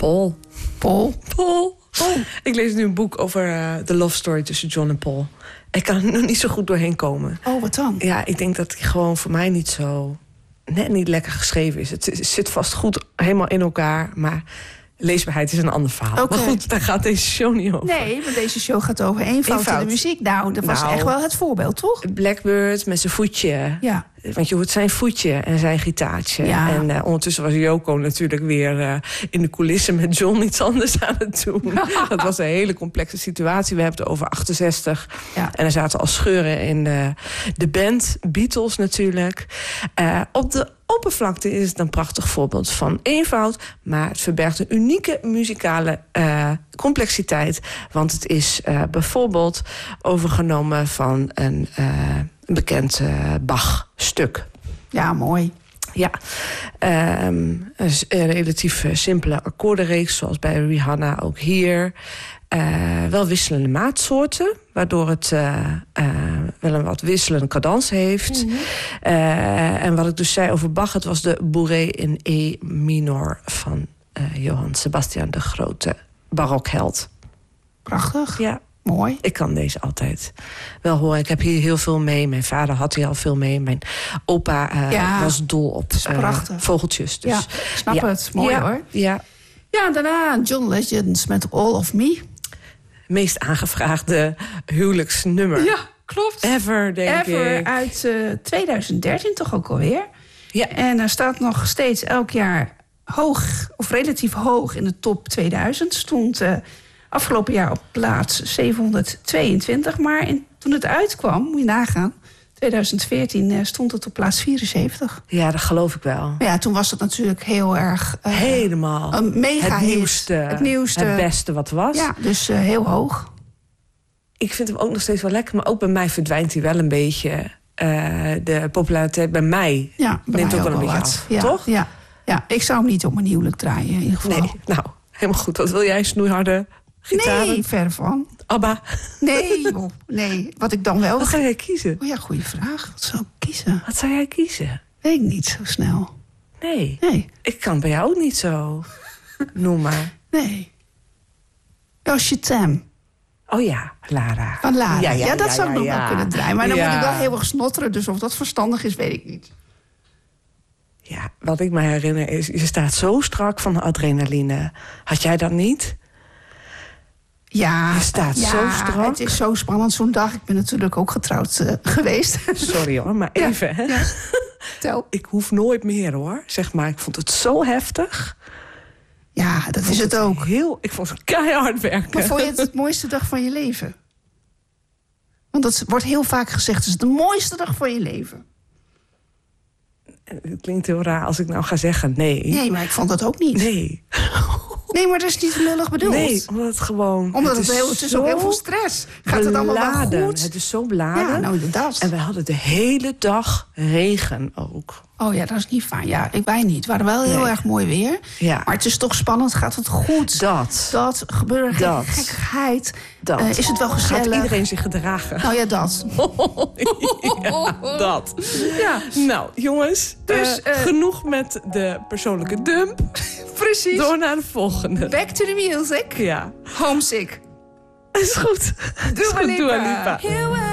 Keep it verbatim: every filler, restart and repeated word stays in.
Paul. Paul. Paul. Paul. Ik lees nu een boek over uh, de love story tussen John en Paul. Ik kan er nog niet zo goed doorheen komen. Oh, wat dan? Ja, ik denk dat hij gewoon voor mij niet zo... net niet lekker geschreven is. Het zit vast goed helemaal in elkaar, maar... leesbaarheid is een ander verhaal. Okay. Maar goed, daar gaat deze show niet over. Nee, maar deze show gaat over eenvoud, eenvoud. in de muziek. Nou, dat was nou, echt wel het voorbeeld, toch? Blackbird met zijn voetje. Ja. Want je hoort zijn voetje en zijn gitaartje. Ja. En uh, ondertussen was Yoko natuurlijk weer uh, in de coulissen met John iets anders aan het doen. Dat was een hele complexe situatie. We hebben het over achtenzestig. Ja. En er zaten al scheuren in de, de band. Beatles natuurlijk. Uh, op de oppervlakte is het een prachtig voorbeeld van eenvoud. Maar het verbergt een unieke muzikale uh, complexiteit. Want het is uh, bijvoorbeeld overgenomen van een... Uh, Een bekend uh, Bach-stuk. Ja, mooi. Ja, um, een relatief uh, simpele akkoordenreeks, zoals bij Rihanna ook hier. Uh, wel wisselende maatsoorten, waardoor het uh, uh, wel een wat wisselende cadans heeft. Mm-hmm. Uh, en wat ik dus zei over Bach, het was de Bourrée in E minor van uh, Johann Sebastian, de grote barokheld. Prachtig. Ja. Mooi. Ik kan deze altijd wel horen. Ik heb hier heel veel mee. Mijn vader had hier al veel mee. Mijn opa uh, ja, was dol op uh, vogeltjes. Dus, ja, snap ja. het. Mooi ja, hoor. Ja. Ja, daarna John Legends met All of Me. Meest aangevraagde huwelijksnummer. Ja, klopt. Ever, denk Ever, ik. uit uh, twintig dertien toch ook alweer. Ja. En er staat nog steeds elk jaar hoog, of relatief hoog in de top tweeduizend. Stond... Uh, Afgelopen jaar op plaats zevenhonderdtweeëntwintig. Maar in, toen het uitkwam, moet je nagaan... twintig veertien uh, stond het op plaats vierenzeventig. Ja, dat geloof ik wel. Maar ja, toen was het natuurlijk heel erg... Uh, Helemaal. Een mega het nieuwste, het nieuwste. Het beste wat er was. Ja, dus uh, heel hoog. Ik vind hem ook nog steeds wel lekker. Maar ook bij mij verdwijnt hij wel een beetje. Uh, de populariteit bij mij ja, bij neemt mij ook wel een beetje wat. af. Ja, toch? Ja, ja, ik zou hem niet op mijn huwelijk draaien in ieder geval. Nee, nou, helemaal goed. Wat wil jij, snoeiharde... Gitaren? Nee, ver van. ABBA? Nee, joh. Nee, wat ik dan wel... Wat zou jij kiezen? Oh ja, goede vraag. Wat zou ik kiezen? Wat zou jij kiezen? Weet ik niet zo snel. Nee. Nee. Ik kan bij jou ook niet zo. Noem maar. Nee. Oh, Chetam. Oh ja, Lara. Van Lara. Ja, ja, ja dat ja, zou ik ja, nog ja. wel kunnen draaien. Maar dan ja. moet ik wel heel erg snotteren. Dus of dat verstandig is, weet ik niet. Ja, wat ik me herinner is... je staat zo strak van de adrenaline. Had jij dat niet? Ja, je staat ja, zo strak. Het is zo spannend zo'n dag. Ik ben natuurlijk ook getrouwd uh, geweest. Sorry hoor, maar even. Ja, hè? ja. Tel. Ik hoef nooit meer hoor. Zeg maar, ik vond het zo heftig. Ja, dat is het, het ook. Heel, ik vond het keihard werken. Maar vond je het het mooiste dag van je leven? Want dat wordt heel vaak gezegd. Het is de mooiste dag van je leven. Het klinkt heel raar als ik nou ga zeggen nee. Nee, maar ik vond dat ook niet. Nee. Nee, maar dat is niet lullig bedoeld. Nee, omdat het gewoon... Omdat het, het, is, heel, het is ook heel veel stress. Gaat beladen. het allemaal wel goed? Het is zo beladen. Ja, nou inderdaad. En we hadden de hele dag regen ook. Oh ja, dat is niet fijn. Ja, ik wij niet. Het waren wel heel nee. erg mooi weer. Ja. Maar het is toch spannend. Gaat het goed? Dat. Dat. Gebeurt er dat. gekkigheid? Dat. Uh, is het wel gezellig? Gaat iedereen zich gedragen? Nou ja, dat. ja, dat. Ja. Nou, jongens. Dus, uh, uh, genoeg met de persoonlijke dump. Precies. Door naar de volgende. Back to the music. Ja. Homesick. Is goed. Dua Lipa. Dua Lipa.